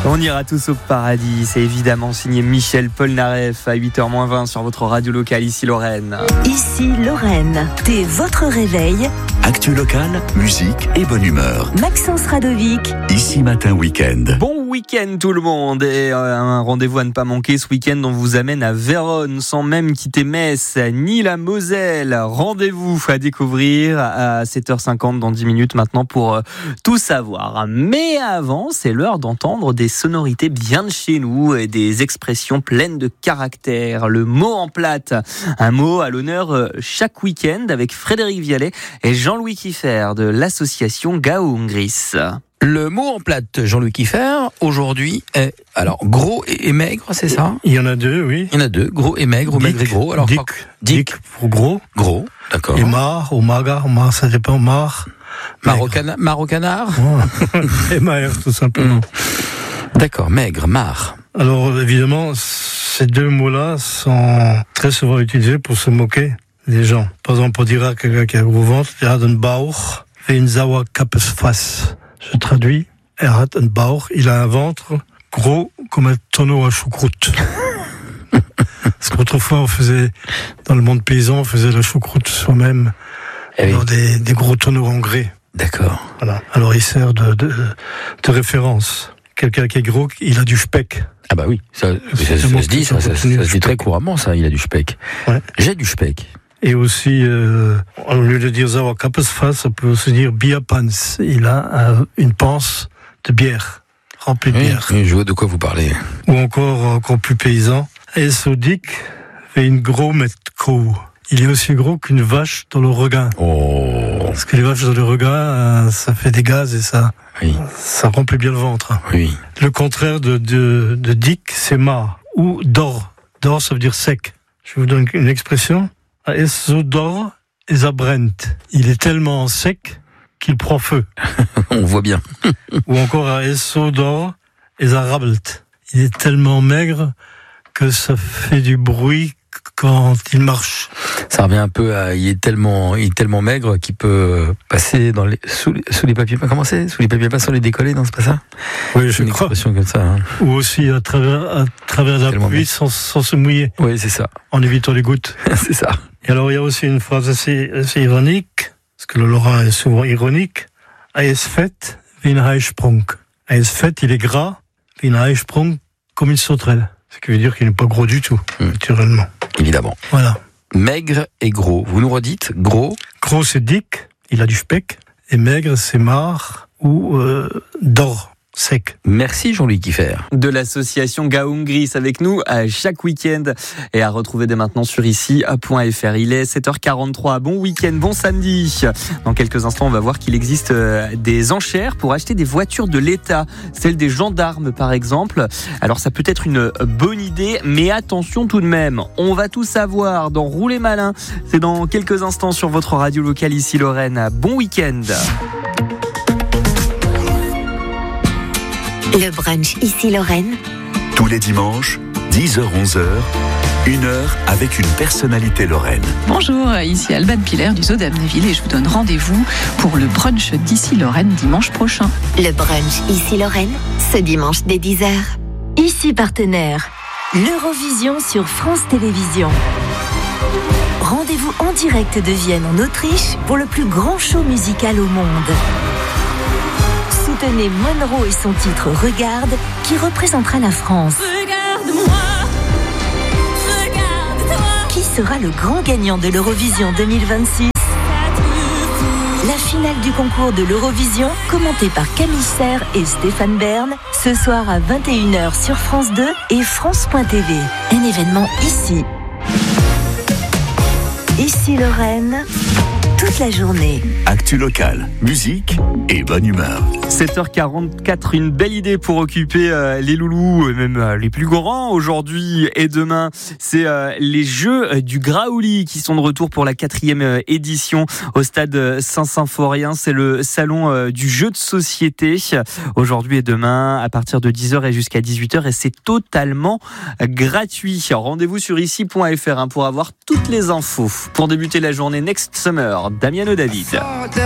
On ira tous au paradis, c'est évidemment signé Michel Polnareff à 8h-20 sur votre radio locale, ici Lorraine. Ici Lorraine, dès votre réveil. Actu locale, musique et bonne humeur. Maxence Radovic. Ici Matin Week-end. Bon week-end tout le monde et un rendez-vous à ne pas manquer ce week-end on vous amène à Vérone sans même quitter Metz ni la Moselle. Rendez-vous à découvrir à 7h50 dans 10 minutes maintenant pour tout savoir. Mais avant, c'est l'heure d'entendre des sonorités bien de chez nous et des expressions pleines de caractère. Le mot en plate, un mot à l'honneur chaque week-end avec Frédéric Vialet et Jean-Louis Kieffer de l'association Gaungris. Le mot en plate, Jean-Louis Kieffer, aujourd'hui est alors gros et maigre, c'est ça ? Il y en a deux, oui. Il y en a deux, gros et maigre, ou maigre et gros. Alors, Dick pour gros. Gros, d'accord. Et mar, ou magar, ça dépend, mar. Marocanard Et maigre, tout simplement. D'accord, maigre, mar. Alors, évidemment, ces deux mots-là sont très souvent utilisés pour se moquer des gens. Par exemple, pour dire à quelqu'un qui a un gros ventre, er hat een Bauch, wie een Sauerkappenfass. Je traduis, er hat een Bauch, il a un ventre gros comme un tonneau à choucroute. Parce qu'autrefois, dans le monde paysan, on faisait la choucroute soi-même dans des gros tonneaux en grès. D'accord. Voilà. Alors, il sert de référence. Quelqu'un qui est gros, il a du speck. Ah bah oui, ça se dit, ça se dit très couramment, ça, il a du speck. Ouais. J'ai du speck. Et aussi, au lieu de dire Sauerkappenfass, ça peut aussi dire Bierpans. Il a une panse de bière, remplie de bière. Oui, je vois de quoi vous parlez. Ou encore plus paysan, Esodic fait une gros metco. Il est aussi gros qu'une vache dans le regain. Oh. Parce que les vaches dans le regain, ça fait des gaz et ça remplit bien le ventre. Oui. Le contraire de dick, c'est mar ou dor. Dor, ça veut dire sec. Je vous donne une expression. Esodor esabrent. Il est tellement sec qu'il prend feu. On voit bien. Ou encore Esodor esarabelt. Il est tellement maigre que ça fait du bruit quand il marche. Ça revient un peu à il est tellement maigre qu'il peut passer sous les papiers peints. Comment c'est ? Sous les papiers peints, sur les décollés, non, c'est pas ça ? Oui, je crois. Une expression comme ça. Hein. Ou aussi à travers la pluie sans se mouiller. Oui, c'est ça. En évitant les gouttes. C'est ça. Et alors, il y a aussi une phrase assez ironique, parce que le Lorrain est souvent ironique. Er ist fett wie ein Eisprung. Er ist fett, il est gras, wie ein Eisprung, comme une sauterelle. Ce qui veut dire qu'il n'est pas gros du tout, naturellement. Évidemment. Voilà. Maigre et gros. Vous nous redites gros. Gros, c'est dick, il a du speck. Et maigre, c'est mar ou dor, sec. Merci Jean-Louis Kieffer. De l'association Gaungris avec nous chaque week-end et à retrouver dès maintenant sur ici.fr. Il est 7h43. Bon week-end, bon samedi. Dans quelques instants, on va voir qu'il existe des enchères pour acheter des voitures de l'État, celles des gendarmes par exemple. Alors ça peut être une bonne idée, mais attention tout de même. On va tout savoir dans Rouler Malin. C'est dans quelques instants sur votre radio locale ici Lorraine. Bon week-end. Le brunch ici Lorraine. Tous les dimanches, 10h-11h, 1 heure avec une personnalité lorraine. Bonjour, ici Alban Piller du Zoo d'Amnéville et je vous donne rendez-vous pour le brunch d'ici Lorraine dimanche prochain. Le brunch ici Lorraine, ce dimanche dès 10h. Ici partenaire, l'Eurovision sur France Télévisions. Rendez-vous en direct de Vienne en Autriche pour le plus grand show musical au monde. Soutenez Monroe et son titre Regarde, qui représentera la France. Regarde-moi, regarde-toi. Qui sera le grand gagnant de l'Eurovision 2026 ? La finale du concours de l'Eurovision, commentée par Camille Serre et Stéphane Bern, ce soir à 21h sur France 2 et France.tv. Un événement ici. Ici Lorraine, toute la journée. Actu locale, musique et bonne humeur. 7h44, une belle idée pour occuper les loulous, et même les plus grands aujourd'hui et demain. C'est les Jeux du Graouli qui sont de retour pour la 4e édition au stade Saint-Symphorien. C'est le salon du jeu de société aujourd'hui et demain à partir de 10h et jusqu'à 18h et c'est totalement gratuit. Rendez-vous sur ici.fr pour avoir toutes les infos. Pour débuter la journée Next Summer, Damien David.